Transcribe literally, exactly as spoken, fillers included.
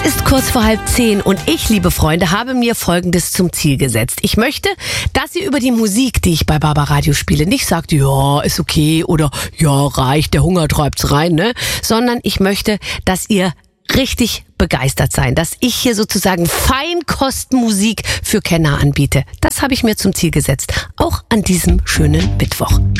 Es ist kurz vor halb zehn und ich, liebe Freunde, habe mir Folgendes zum Ziel gesetzt. Ich möchte, dass ihr über die Musik, die ich bei Barbaradio spiele, nicht sagt, ja, ist okay oder ja, reicht, der Hunger treibt's rein, ne? Sondern ich möchte, dass ihr richtig begeistert sein, dass ich hier sozusagen Feinkostmusik für Kenner anbiete. Das habe ich mir zum Ziel gesetzt, auch an diesem schönen Mittwoch.